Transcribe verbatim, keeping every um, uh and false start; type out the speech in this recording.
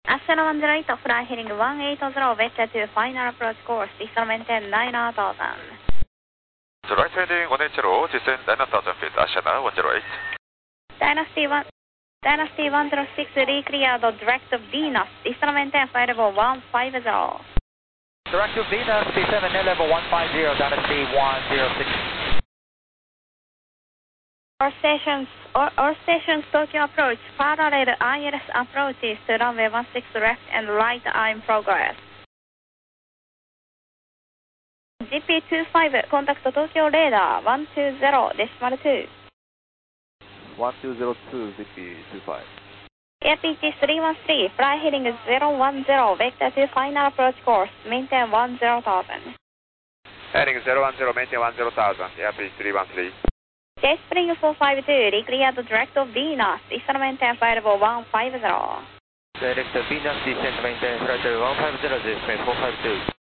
Astana one zero eight, fly heading one eight zero, vector to final approach course, descent maintain nine thousand. So right heading one eight zero, descend nine thousand feet, Astana one zero eight. Dynasty one, Dynasty one zero six, re-cleared direct to Venus, descent maintain flight level one five zero. Direct to Venus, descend at level one five zero, Dynasty one zero six. All stations, all, all stations Tokyo approach, parallel I L S approaches to runway one six left and right are in progress. G P two five, contact Tokyo radar one two zero decimal two. one two zero two, G P two five. Air P T three one three, fly heading zero one zero, vector to final approach course, maintain one zero thousand. Heading zero one zero, maintain one zero thousand, Air P three one three. J-Spring four five two, re-cleared direct of Venus, descent maintain flight level one five zero. Direct to Venus, descend maintain flight level one five zero, J-Spring four five two.